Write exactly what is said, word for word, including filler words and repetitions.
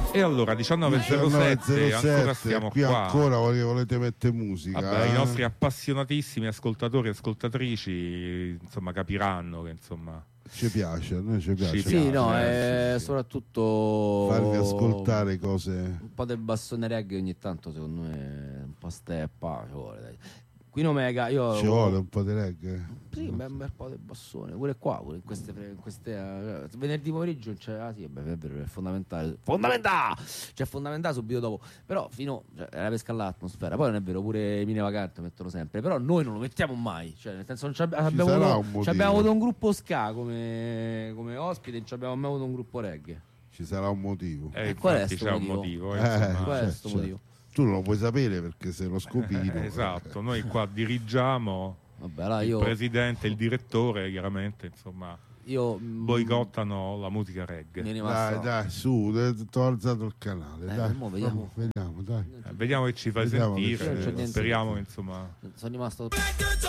E allora diciannove e zero sette ancora stiamo qui qua. Ancora volete mettere musica? Vabbè, eh? i nostri appassionatissimi ascoltatori e ascoltatrici insomma capiranno che insomma ci piace, a noi ci piace. Ci Sì, piace, no, eh, è sì, sì. soprattutto Farvi ascoltare cose. un po' del bassone reggae ogni tanto, secondo me un po' steppa ci vuole, dai. Qui in Omega io Ci vuole un po' di reggae. sì, un bel, un bel po' del bassone pure qua, pure in queste, in queste uh, venerdì pomeriggio c'è, ah sì, vabbè, è vero, è fondamentale fondamentale cioè fondamentale subito dopo, però fino cioè, è la pesca all'atmosfera, poi non è vero, pure i Mine Vacante mettono sempre, però noi non lo mettiamo mai, cioè nel senso non ci abbiamo, abbiamo, sarà avuto, un motivo. ci abbiamo avuto un gruppo ska come, come ospite, non ci abbiamo mai avuto un gruppo reggae. Ci sarà un motivo. eh, E qual è infatti sto c'è un motivo? motivo, Eh, eh, insomma. Qual è certo, sto certo. motivo? Tu non lo puoi sapere perché sei lo scopino. Eh, esatto, noi qua dirigiamo, Vabbè, allora il io, presidente e il direttore chiaramente insomma io mm, boicottano la musica reggae. mi è rimasto Dai, dai, su, ti ho alzato il canale. Eh, dai, mo vediamo. vediamo, dai. Eh, vediamo che ci fai Vediamo che sentire, c'è niente. speriamo che insomma sono rimasto